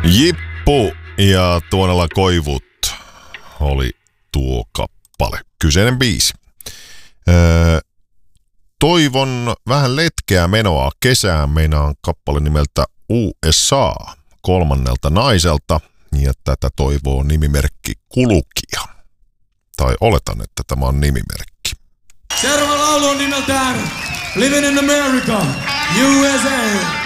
Jippu ja Tuonela Koivut oli tuo kappale, kyseinen biisi. Toivon vähän letkeää menoa kesään, meinaan kappale nimeltä USA kolmannelta naiselta, ja tätä toivoo nimimerkki Kulukija. Tai oletan, että tämä on nimimerkki. Seuraava laulu on nimeltään Living in America, USA.